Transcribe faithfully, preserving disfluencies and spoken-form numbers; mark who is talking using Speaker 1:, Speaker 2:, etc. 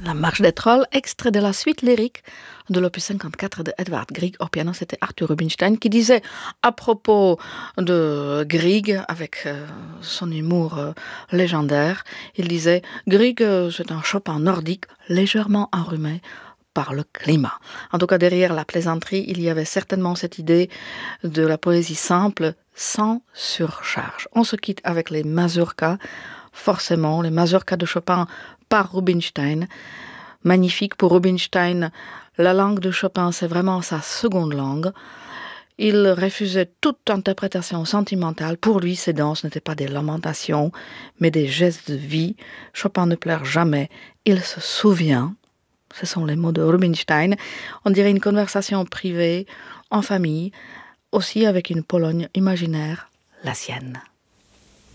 Speaker 1: La marche des trolls, extrait de la suite lyrique de l'opus cinquante-quatre de Edvard Grieg. Au piano, c'était Arthur Rubinstein qui disait à propos de Grieg, avec euh, son humour euh, légendaire, il disait « Grieg, euh, c'est un Chopin nordique légèrement enrhumé par le climat ». En tout cas, derrière la plaisanterie, il y avait certainement cette idée de la poésie simple, sans surcharge. On se quitte avec les mazurkas, forcément, les mazurkas de Chopin par Rubinstein. Magnifique pour Rubinstein, la langue de Chopin, c'est vraiment sa seconde langue. Il refusait toute interprétation sentimentale. Pour lui, ces danses n'étaient pas des lamentations, mais des gestes de vie. Chopin ne pleure jamais, il se souvient. Ce sont les mots de Rubinstein. On dirait une conversation privée, en famille, aussi avec une Pologne imaginaire, la sienne.